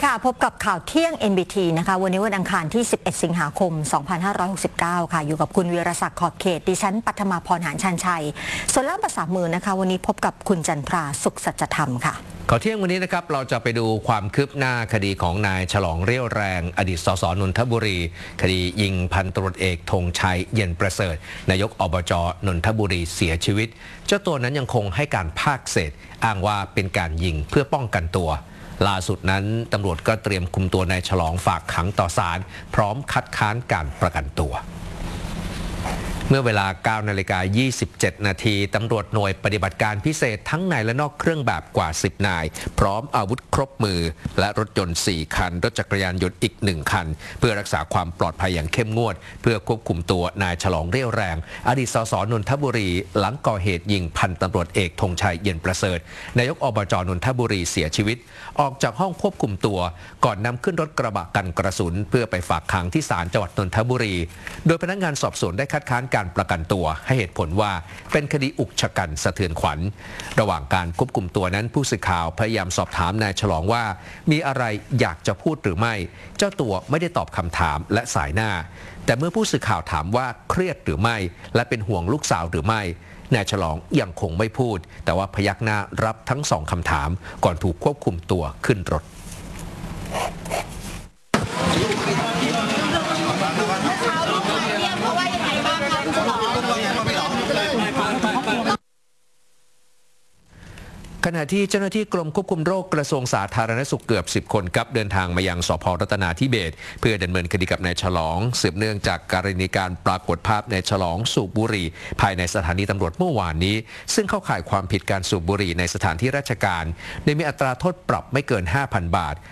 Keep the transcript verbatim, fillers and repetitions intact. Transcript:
ค่ะพบกับข่าวเที่ยง เอ็น บี ที นะคะวันนี้วันอังคารที่ สิบเอ็ด สิงหาคม สองพันห้าร้อยหกสิบเก้า ค่ะอยู่กับคุณวีรศักดิ์ขอบเขตดิฉันปัทมาพรหานชันชัยส่วนล่ามภาษามือนะคะวันนี้พบกับคุณจันทราสุขสัจธรรมค่ะข่าวเที่ยงวันนี้นะครับเราจะไปดูความคืบหน้าคดีของนายฉลองเรี่ยวแรงอดีตสสนนทบุรีคดียิงพันตำรวจเอกธงชัยเย็นประเสริฐนายกอบจ.นนทบุรีเสียชีวิตเจ้าตัวนั้นยังคงให้การภาคเศษอ้างว่าเป็นการยิงเพื่อป้องกันตัวล่าสุดนั้นตำรวจก็เตรียมคุมตัวนายฉลองฝากขังต่อศาลพร้อมคัดค้านการประกันตัวเมื่อเวลา เก้านาฬิกายี่สิบเจ็ด นาทีตำรวจหน่วยปฏิบัติการพิเศษทั้งในและนอกเครื่องแบบกว่าสิบนายพร้อมอาวุธครบมือและรถยนต์สี่คันรถจักรยานยนต์อีกหนึ่งคันเพื่อรักษาความปลอดภัยอย่างเข้มงวดเพื่อควบคุมตัวนายฉลองเรี่ยวแรงอดีตสสนนทบุรีหลังก่อเหตุยิงพันตำรวจเอกธงชัยเย็นประเสริฐนายกอบจ.นนทบุรีเสียชีวิตออกจากห้องควบคุมตัวก่อนนำขึ้นรถกระบะกันกระสุนเพื่อไปฝากขังที่ศาลจังหวัดนนทบุรีโดยพนักงานสอบสวนได้คัดค้านการประกันตัวให้เหตุผลว่าเป็นคดีอุกชะกันสะเทือนขวัญระหว่างการควบคุมตัวนั้นผู้สื่อข่าวพยายามสอบถามนายฉลองว่ามีอะไรอยากจะพูดหรือไม่เจ้าตัวไม่ได้ตอบคำถามและสายหน้าแต่เมื่อผู้สื่อข่าวถามว่าเครียดหรือไม่และเป็นห่วงลูกสาวหรือไม่นายฉลองยังคงไม่พูดแต่ว่าพยักหน้ารับทั้งสองคำถามก่อนถูกควบคุมตัวขึ้นรถขณะที่เจ้าหน้าที่กรมควบคุมโรคกระทรวงสาธารณสุขเกือบสิบคนครับเดินทางมายังสภ.รัตนาธิเบศรเพื่อดำเนินคดีกับนายฉลองสืบเนื่องจากกรณีการปรากฏภาพนายฉลองสูบบุหรี่ภายในสถานีตำรวจเมื่อวานนี้ซึ่งเข้าข่ายความผิดการสูบบุหรี่ในสถานที่ราชการโดยมีอัตราโทษปรับไม่เกิน ห้าพัน บาท